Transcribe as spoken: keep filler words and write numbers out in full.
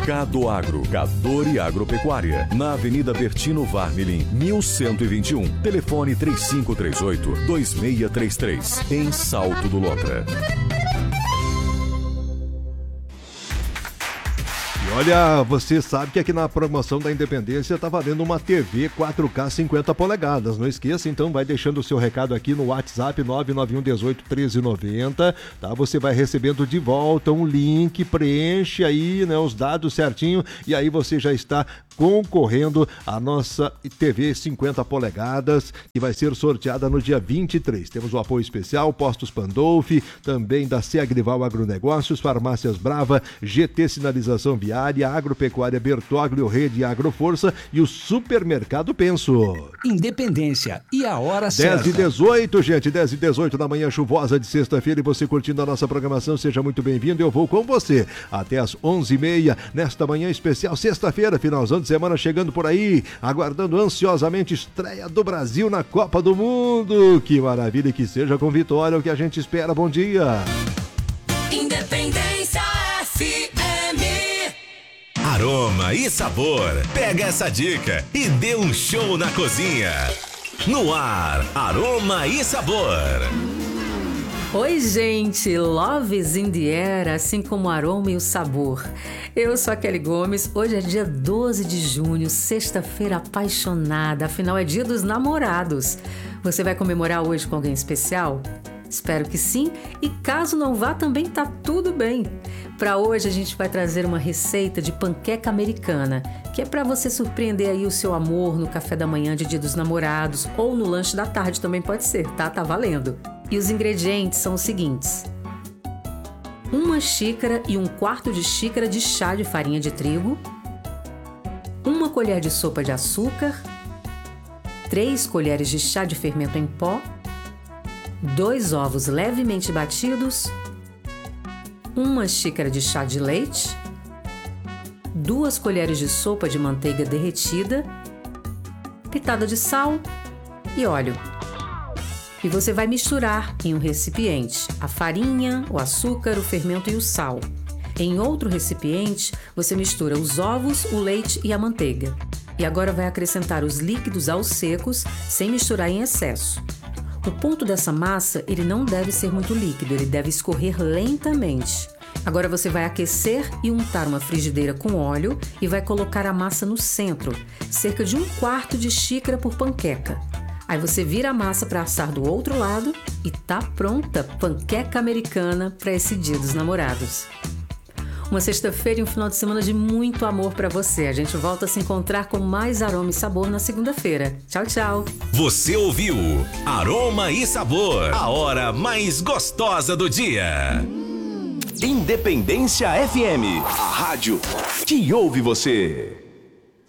Cado Agro, Cadore Agropecuária, na Avenida Bertino Varnelin, mil cento e vinte e um. Telefone três cinco três oito, dois seis três três, em Salto do Lontra. Olha, você sabe que aqui na promoção da Independência tá valendo uma T V quatro K cinquenta polegadas. Não esqueça, então, vai deixando o seu recado aqui no WhatsApp nove nove um um oito um três nove zero, tá? Você vai recebendo de volta um link, preenche aí, né, os dados certinho e aí você já está concorrendo à nossa T V cinquenta polegadas, que vai ser sorteada no dia vinte e três. Temos o apoio especial, Postos Pandolfi, também da C Agrival Agronegócios, Farmácias Brava, G T Sinalização Viária, Agropecuária Bertoglio, Rede Agroforça e o Supermercado Penso. Independência e a hora certa. dez e dezoito, gente, dez e dezoito da manhã chuvosa de sexta-feira e você curtindo a nossa programação, seja muito bem-vindo. Eu vou com você até as onze e meia nesta manhã especial, sexta-feira, finalzão de semana chegando por aí, aguardando ansiosamente estreia do Brasil na Copa do Mundo. Que maravilha, que seja com vitória, o que a gente espera. Bom dia. Independência F M. Aroma e sabor. Pega essa dica e dê um show na cozinha. No ar, Aroma e Sabor. Oi, gente! Love is in the air, assim como o aroma e o sabor. Eu sou a Kelly Gomes, hoje é dia doze de junho, sexta-feira apaixonada, afinal é dia dos namorados. Você vai comemorar hoje com alguém especial? Espero que sim, e caso não vá, também tá tudo bem. Para hoje a gente vai trazer uma receita de panqueca americana, que é para você surpreender aí o seu amor no café da manhã de Dia dos Namorados ou no lanche da tarde também pode ser, tá? Tá valendo. E os ingredientes são os seguintes: uma xícara e um quarto de xícara de chá de farinha de trigo, uma colher de sopa de açúcar, três colheres de chá de fermento em pó, dois ovos levemente batidos, uma xícara de chá de leite, duas colheres de sopa de manteiga derretida, pitada de sal e óleo. E você vai misturar em um recipiente a farinha, o açúcar, o fermento e o sal. Em outro recipiente, você mistura os ovos, o leite e a manteiga. E agora vai acrescentar os líquidos aos secos, sem misturar em excesso. O ponto dessa massa, ele não deve ser muito líquido, ele deve escorrer lentamente. Agora você vai aquecer e untar uma frigideira com óleo e vai colocar a massa no centro, cerca de um quarto de xícara por panqueca. Aí você vira a massa para assar do outro lado e tá pronta panqueca americana para esse Dia dos Namorados. Uma sexta-feira e um final de semana de muito amor para você. A gente volta a se encontrar com mais Aroma e Sabor na segunda-feira. Tchau, tchau. Você ouviu Aroma e Sabor, a hora mais gostosa do dia. Independência F M, a rádio que ouve você.